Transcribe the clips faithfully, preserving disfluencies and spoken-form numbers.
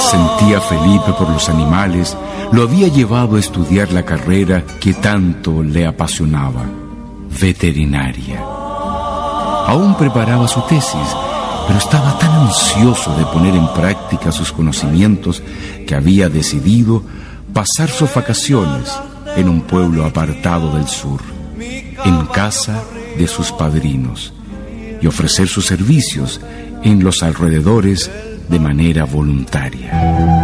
Sentía Felipe por los animales, lo había llevado a estudiar la carrera que tanto le apasionaba, veterinaria. Aún preparaba su tesis, pero estaba tan ansioso de poner en práctica sus conocimientos que había decidido pasar sus vacaciones en un pueblo apartado del sur, en casa de sus padrinos, y ofrecer sus servicios en los alrededores de manera voluntaria.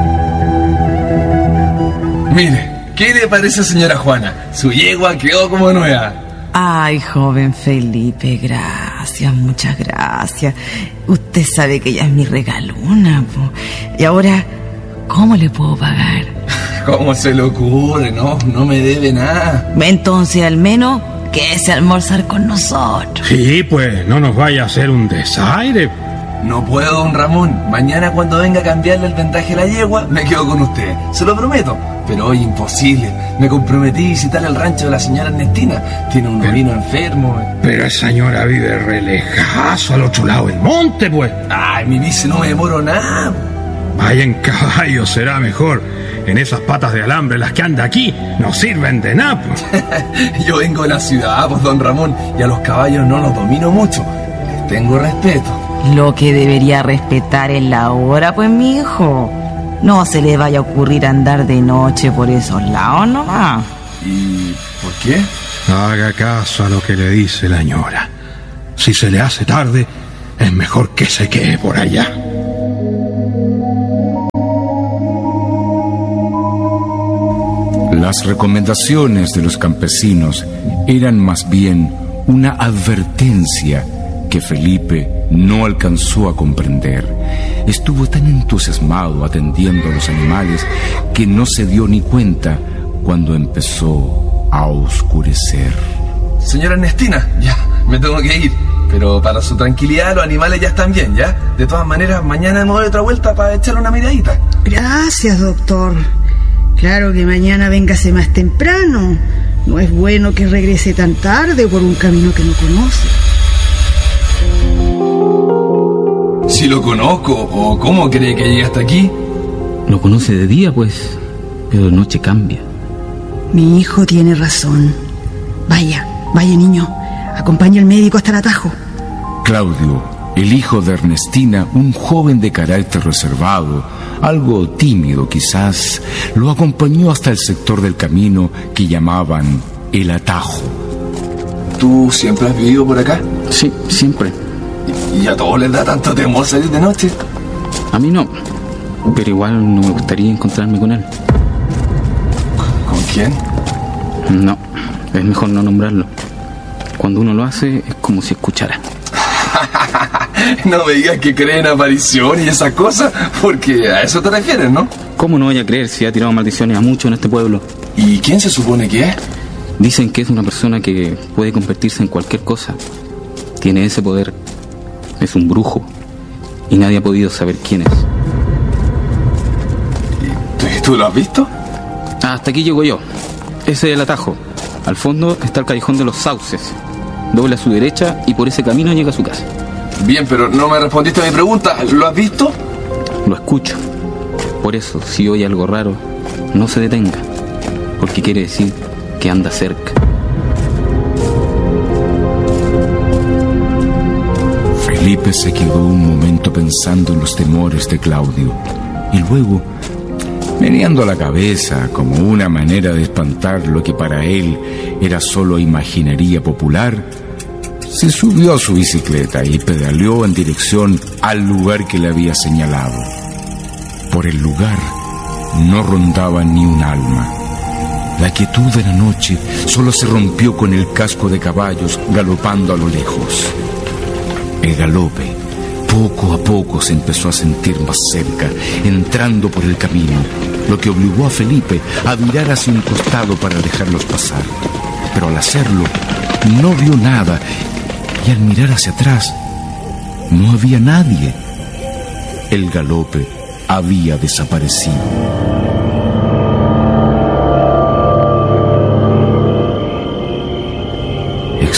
Mire, ¿qué le parece, señora Juana? Su yegua quedó como nueva. Ay, joven Felipe, gracias, muchas gracias. Usted sabe que ella es mi regalona, po. Y ahora, ¿cómo le puedo pagar? ¿Cómo se le ocurre? No, no me debe nada. Entonces, al menos, quédese a almorzar con nosotros. Sí, pues, no nos vaya a hacer un desaire. No puedo, don Ramón. Mañana cuando venga a cambiarle el vendaje a la yegua, me quedo con usted. Se lo prometo. Pero hoy imposible. Me comprometí a visitar el rancho de la señora Ernestina. Tiene un ovino enfermo. Pero esa señora vive relejazo al otro lado del monte, pues. Ay, mi vice, no me demoro nada. Vaya en caballo, será mejor. En esas patas de alambre, las que anda aquí, no sirven de nada, pues. Yo vengo de la ciudad, pues, don Ramón, y a los caballos no los domino mucho. Les tengo respeto. Lo que debería respetar es la hora, pues, mi hijo. No se le vaya a ocurrir andar de noche por esos lados nomás. ¿Y por qué? Haga caso a lo que le dice la señora. Si se le hace tarde, es mejor que se quede por allá. Las recomendaciones de los campesinos eran más bien una advertencia que Felipe no alcanzó a comprender. Estuvo tan entusiasmado atendiendo a los animales que no se dio ni cuenta cuando empezó a oscurecer. Señora Ernestina, ya, me tengo que ir. Pero para su tranquilidad, los animales ya están bien, ¿ya? De todas maneras, mañana me doy otra vuelta para echarle una miradita. Gracias, doctor. Claro que mañana véngase más temprano. No es bueno que regrese tan tarde por un camino que no conoce. Si lo conozco, ¿o cómo cree que llegue hasta aquí? Lo conoce de día, pues, pero de noche cambia. Mi hijo tiene razón. Vaya, vaya niño, acompaña al médico hasta el atajo. Claudio, el hijo de Ernestina, un joven de carácter reservado, algo tímido quizás, lo acompañó hasta el sector del camino que llamaban el atajo. ¿Tú siempre has vivido por acá? Sí, siempre. ¿Y a todos les da tanto temor salir de noche? A mí no, pero igual no me gustaría encontrarme con él. ¿Con quién? No, es mejor no nombrarlo. Cuando uno lo hace es como si escuchara. No me digas que creen apariciones y esas cosas, porque a eso te refieres, ¿no? ¿Cómo no voy a creer si ha tirado maldiciones a muchos en este pueblo? ¿Y quién se supone que es? Dicen que es una persona que puede convertirse en cualquier cosa. Tiene ese poder. Es un brujo. Y nadie ha podido saber quién es. ¿Y tú lo has visto? Hasta aquí llego yo. Ese es el atajo. Al fondo está el callejón de los sauces. Doble a su derecha y por ese camino llega a su casa. Bien, pero no me respondiste a mi pregunta. ¿Lo has visto? Lo escucho. Por eso, si oye algo raro, no se detenga. Porque quiere decir que anda cerca. Felipe se quedó un momento pensando en los temores de Claudio y luego, meneando la cabeza como una manera de espantar lo que para él era solo imaginería popular, se subió a su bicicleta y pedaleó en dirección al lugar que le había señalado. Por el lugar no rondaba ni un alma. La quietud de la noche solo se rompió con el casco de caballos galopando a lo lejos. El galope, poco a poco, se empezó a sentir más cerca, entrando por el camino, lo que obligó a Felipe a virar hacia un costado para dejarlos pasar. Pero al hacerlo, no vio nada, y al mirar hacia atrás, no había nadie. El galope había desaparecido.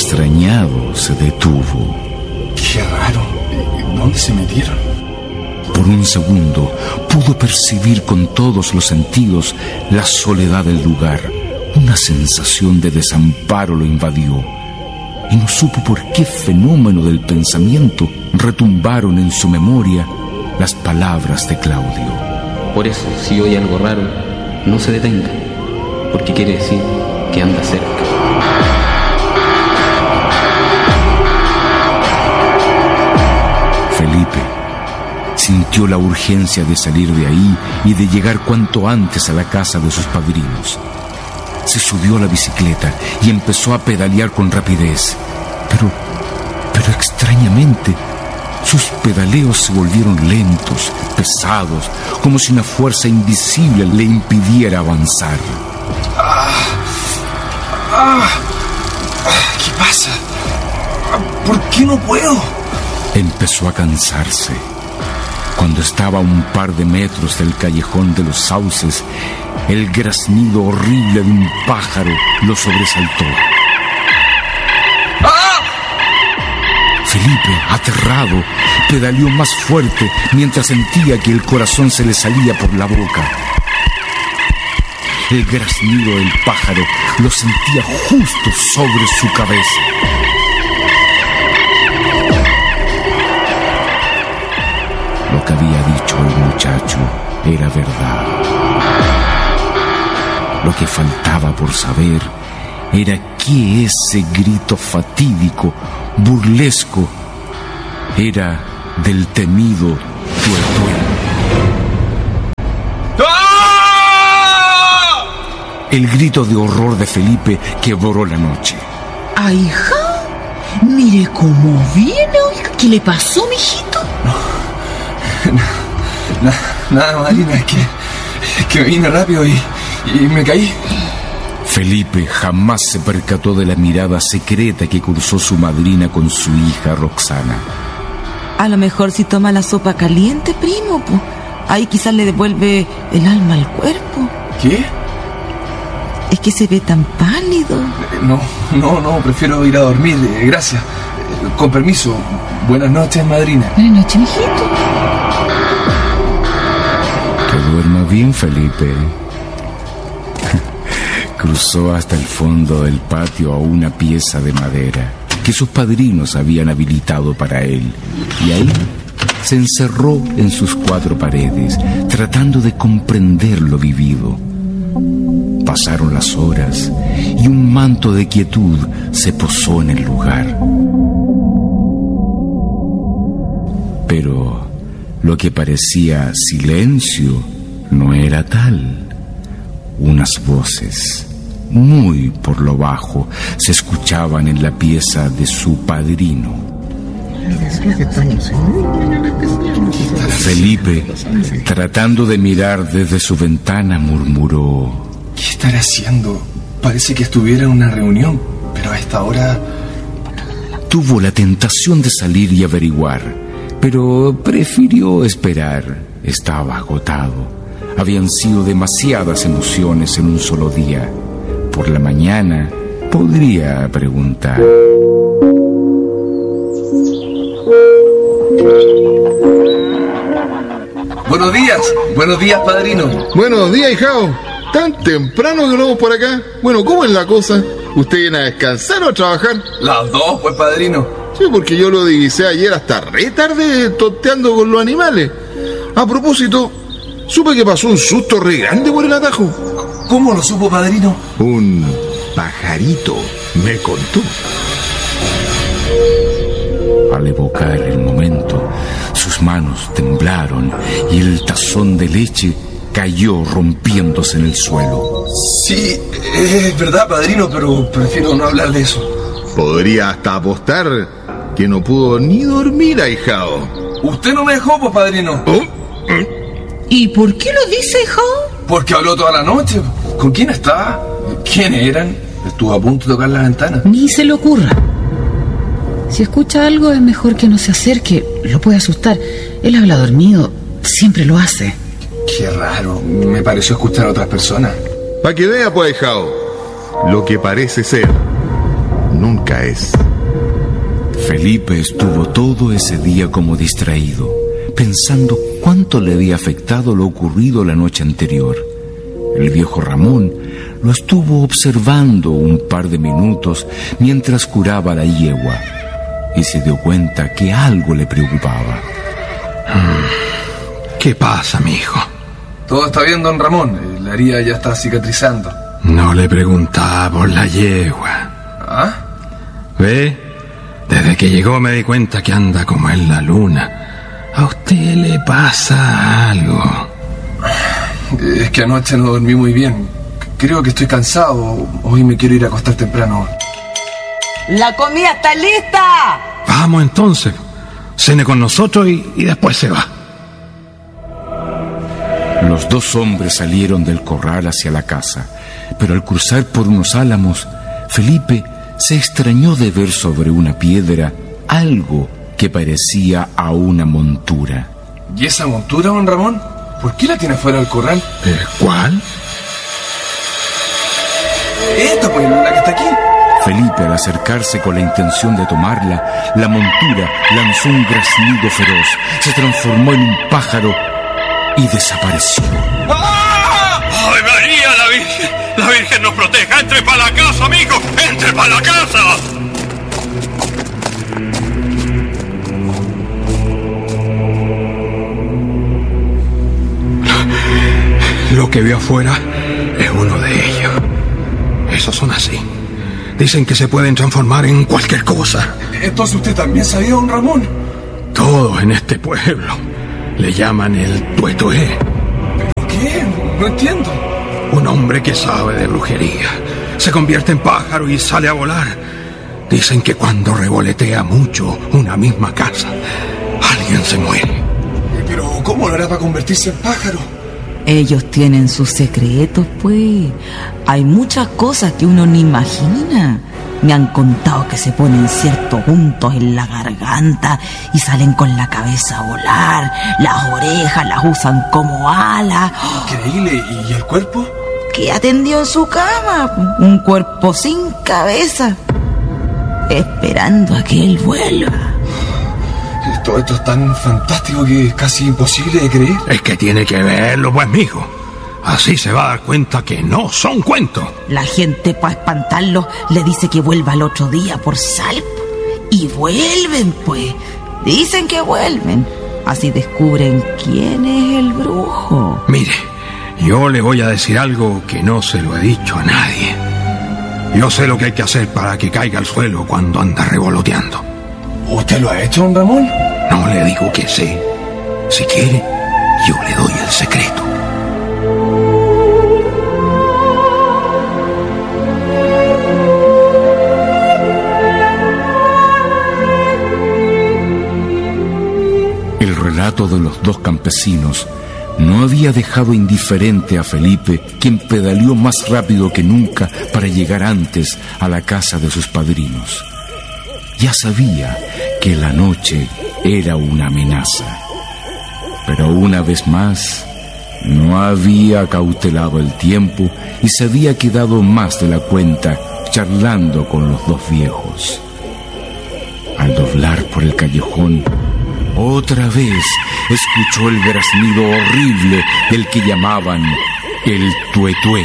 Extrañado, se detuvo. Qué raro. ¿Dónde se metieron? Por un segundo pudo percibir con todos los sentidos la soledad del lugar. Una sensación de desamparo lo invadió y no supo por qué fenómeno del pensamiento retumbaron en su memoria las palabras de Claudio. Por eso, si oye algo raro, no se detenga, porque quiere decir que anda cerca. Felipe sintió la urgencia de salir de ahí y de llegar cuanto antes a la casa de sus padrinos. Se subió a la bicicleta y empezó a pedalear con rapidez. Pero, pero extrañamente, sus pedaleos se volvieron lentos, pesados, como si una fuerza invisible le impidiera avanzar. Ah, ah, ¿Qué pasa? ¿Por qué no puedo? Empezó a cansarse. Cuando estaba a un par de metros del callejón de los sauces, el graznido horrible de un pájaro lo sobresaltó. ¡Ah! Felipe, aterrado, pedaleó más fuerte mientras sentía que el corazón se le salía por la boca. El graznido del pájaro lo sentía justo sobre su cabeza. Lo que había dicho el muchacho era verdad. Lo que faltaba por saber era que ese grito fatídico, burlesco, era del temido tuertuero. ¡Ah! El grito de horror de Felipe quebró la noche. ¡Ay, hija! Mire cómo viene, oiga. ¿Qué le pasó, mijito? Nada, nada, Marina, es que, es que vine rápido y, y me caí. Felipe jamás se percató de la mirada secreta que cruzó su madrina con su hija Roxana. A lo mejor si toma la sopa caliente, primo, pues, ahí quizás le devuelve el alma al cuerpo. ¿Qué? Es que se ve tan pálido. No, no, no, prefiero ir a dormir, eh, gracias. Eh, con permiso. Buenas noches, madrina. Buenas noches, mijito. Que duerma bien, Felipe. Cruzó hasta el fondo del patio a una pieza de madera que sus padrinos habían habilitado para él, y ahí se encerró en sus cuatro paredes, tratando de comprender lo vivido. Pasaron las horas y un manto de quietud se posó en el lugar. Pero lo que parecía silencio no era tal. Unas voces, muy por lo bajo, se escuchaban en la pieza de su padrino. Felipe, tratando de mirar desde su ventana, murmuró: ¿Qué estará haciendo? Parece que estuviera en una reunión, pero a esta hora... Tuvo la tentación de salir y averiguar, pero prefirió esperar. Estaba agotado. Habían sido demasiadas emociones en un solo día. Por la mañana podría preguntar. Buenos días, buenos días, padrino. Buenos días, hijao. Tan temprano que nos vamos por acá. Bueno, ¿cómo es la cosa? ¿Usted viene a descansar o a trabajar? Las dos, pues, padrino. Sí, porque yo lo divisé ayer hasta re tarde tonteando con los animales. A propósito, supe que pasó un susto re grande por el atajo. ¿Cómo lo supo, padrino? Un pajarito me contó. Al evocar el momento, sus manos temblaron y el tazón de leche cayó rompiéndose en el suelo. Sí, es verdad, padrino, pero prefiero no hablar de eso. Podría hasta apostar que no pudo ni dormir, ahijao. Usted no me dejó, pues, padrino. ¿Oh? ¿Y por qué lo dice, hijo? Porque habló toda la noche. ¿Con quién estaba? ¿Quiénes eran? Estuvo a punto de tocar la ventana. Ni se le ocurra. Si escucha algo es mejor que no se acerque. Lo puede asustar. Él habla dormido. Siempre lo hace. Qué raro. Me pareció escuchar a otras personas. Pa' que vea, pues, ahijao. Lo que parece ser, nunca es. Felipe estuvo todo ese día como distraído, pensando cuánto le había afectado lo ocurrido la noche anterior. El viejo Ramón lo estuvo observando un par de minutos mientras curaba la yegua y se dio cuenta que algo le preocupaba. ¿Qué pasa, mi hijo? Todo está bien, don Ramón. La herida ya está cicatrizando. No le preguntaba por la yegua. ¿Ah? ¿Ve? Desde que llegó me di cuenta que anda como en la luna. ¿A usted le pasa algo? Es que anoche no dormí muy bien. Creo que estoy cansado. Hoy me quiero ir a acostar temprano. ¡La comida está lista! Vamos entonces. Cene con nosotros y, y después se va. Los dos hombres salieron del corral hacia la casa, pero al cruzar por unos álamos, Felipe se extrañó de ver sobre una piedra algo que parecía a una montura. ¿Y esa montura, don Ramón? ¿Por qué la tiene fuera del corral? ¿Eh, ¿Cuál? Esta, pues, la que está aquí. Felipe, al acercarse con la intención de tomarla, la montura lanzó un graznido feroz, se transformó en un pájaro y desapareció. ¡Ah! ¡Ay, María, la Virgen! ¡La Virgen nos proteja! ¡Entre para la casa, amigo! ¡Entre para la casa! Lo que vio afuera es uno de ellos. Esos son así. Dicen que se pueden transformar en cualquier cosa. Entonces usted también sabía, don Ramón. Todos en este pueblo le llaman el tuetué. ¿Pero qué? No entiendo. Un hombre que sabe de brujería. Se convierte en pájaro y sale a volar. Dicen que cuando revolotea mucho una misma casa, alguien se muere. Pero ¿cómo lo hará para convertirse en pájaro? Ellos tienen sus secretos, pues. Hay muchas cosas que uno ni imagina. Me han contado que se ponen ciertos untos en la garganta y salen con la cabeza a volar. Las orejas las usan como alas. Increíble. ¿Y el cuerpo? Que atendió en su cama. Un cuerpo sin cabeza, esperando a que él vuelva. Todo esto es tan fantástico que es casi imposible de creer. Es que tiene que verlo, pues, mijo. Así se va a dar cuenta que no son cuentos. La gente, para espantarlo, le dice que vuelva al otro día por sal. Y vuelven, pues. Dicen que vuelven. Así descubren quién es el brujo. Mire, yo le voy a decir algo que no se lo he dicho a nadie. Yo sé lo que hay que hacer para que caiga al suelo cuando anda revoloteando. ¿Usted lo ha hecho, don Ramón? No le digo que sé. Si quiere, yo le doy el secreto. El relato de los dos campesinos no había dejado indiferente a Felipe, quien pedaleó más rápido que nunca para llegar antes a la casa de sus padrinos. Ya sabía que la noche era una amenaza, pero una vez más no había cautelado el tiempo y se había quedado más de la cuenta charlando con los dos viejos. Al doblar por el callejón, otra vez escuchó el graznido horrible del que llamaban el tuetué.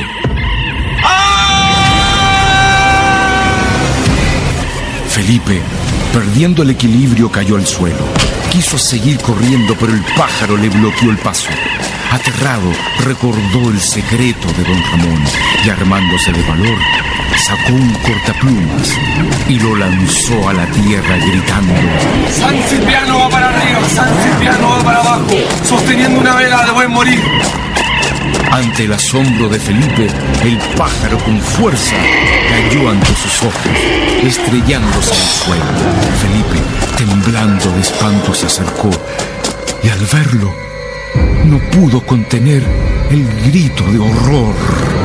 Felipe, perdiendo el equilibrio, cayó al suelo. Quiso seguir corriendo, pero el pájaro le bloqueó el paso. Aterrado, recordó el secreto de don Ramón y, armándose de valor, sacó un cortaplumas y lo lanzó a la tierra gritando: ¡San Cipriano va para arriba! ¡San Cipriano va para abajo! ¡Sosteniendo una vela de buen morir! Ante el asombro de Felipe, el pájaro con fuerza cayó ante sus ojos, estrellándose al suelo. Felipe, temblando de espanto, se acercó y al verlo no pudo contener el grito de horror.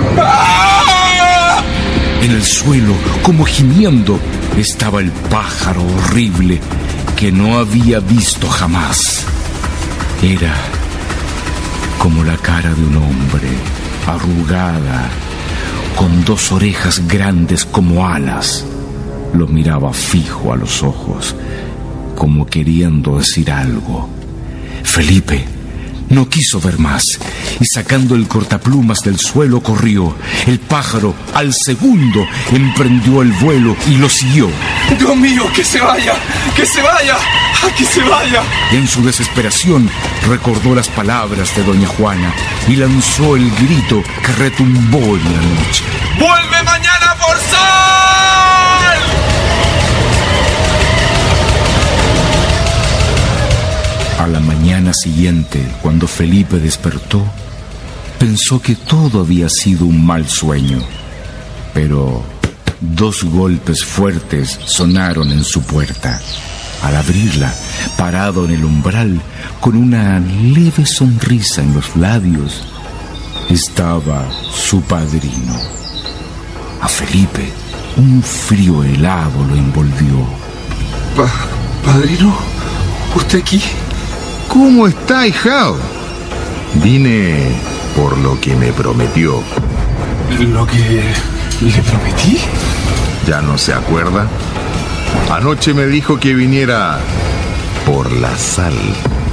En el suelo, como gimiendo, estaba el pájaro horrible que no había visto jamás. Era como la cara de un hombre, arrugada, con dos orejas grandes como alas. Lo miraba fijo a los ojos, como queriendo decir algo. Felipe No quiso ver más y sacando el cortaplumas del suelo corrió. El pájaro al segundo emprendió el vuelo y lo siguió. ¡Dios mío, que se vaya! ¡Que se vaya! ¡Ah, que se vaya! En su desesperación recordó las palabras de doña Juana y lanzó el grito que retumbó en la noche. ¡Vuelve mañana por sol! A la mañana siguiente, cuando Felipe despertó, pensó que todo había sido un mal sueño. Pero dos golpes fuertes sonaron en su puerta. Al abrirla, parado en el umbral, con una leve sonrisa en los labios, estaba su padrino. A Felipe, un frío helado lo envolvió. Pa ¿Padrino? ¿Usted aquí? ¿Cómo está, hijao? Vine por lo que me prometió. ¿Lo que le prometí? ¿Ya no se acuerda? Anoche me dijo que viniera por la sal.